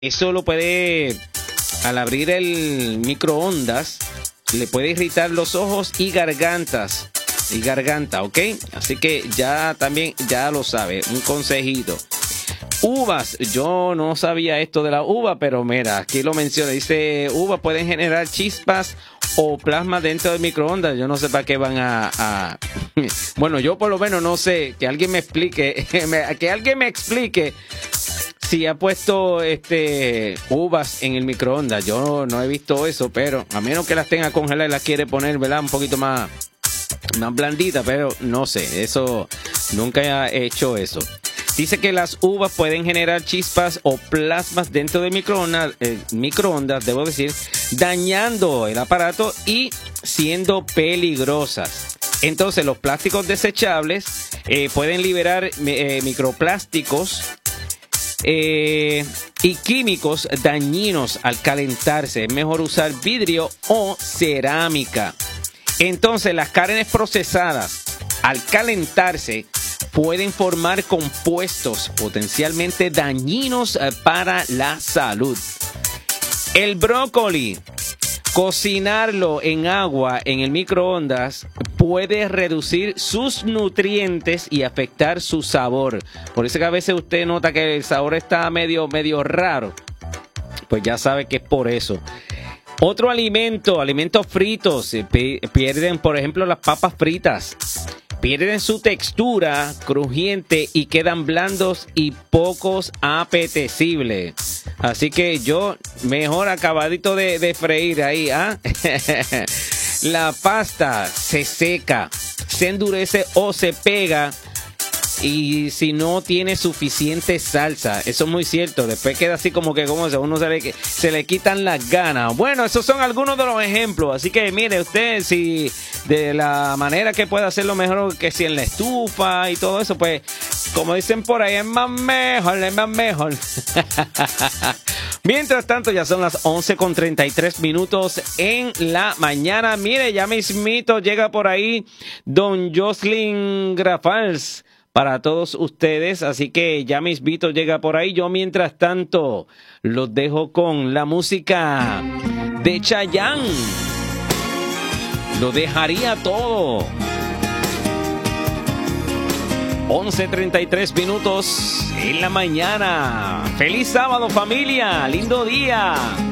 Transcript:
Eso lo puede, al abrir el microondas, le puede irritar los ojos y garganta, ¿ok? Así que ya también, ya lo sabe, un consejito. Uvas, yo no sabía esto de la uva, pero mira, aquí lo menciona, dice, uvas pueden generar chispas o plasma dentro del microondas. Yo no sé para qué van a... Bueno, yo por lo menos no sé, que alguien me explique, si ha puesto uvas en el microondas. Yo no he visto eso, pero a menos que las tenga congeladas y las quiere poner, ¿verdad? Un poquito más blandita, pero no sé, eso nunca he hecho eso. Dice que las uvas pueden generar chispas o plasmas dentro del microondas, debo decir, dañando el aparato y siendo peligrosas. Entonces, los plásticos desechables pueden liberar microplásticos y químicos dañinos al calentarse. Es mejor usar vidrio o cerámica. Entonces, las carnes procesadas, al calentarse, pueden formar compuestos potencialmente dañinos para la salud. El brócoli, cocinarlo en agua en el microondas puede reducir sus nutrientes y afectar su sabor. Por eso que a veces usted nota que el sabor está medio raro. Pues ya sabe que es por eso. Otro alimentos fritos, pierden, por ejemplo, las papas fritas. Pierden su textura crujiente y quedan blandos y pocos apetecibles. Así que yo, mejor acabadito de freír ahí, ¿ah? La pasta se seca, se endurece o se pega. Y si no tiene suficiente salsa, eso es muy cierto. Después queda así como que uno se le quitan las ganas. Bueno, esos son algunos de los ejemplos. Así que mire usted, si de la manera que puede hacerlo mejor, que si en la estufa y todo eso, pues como dicen por ahí, es más mejor. Mientras tanto, ya son las 11:33 en la mañana. Mire, ya mismito llega por ahí don Jocelyn Grafals para todos ustedes, así que ya mismito llega por ahí. Yo mientras tanto los dejo con la música de Chayanne. Lo dejaría todo. 11:33 en la mañana. Feliz sábado, familia, lindo día.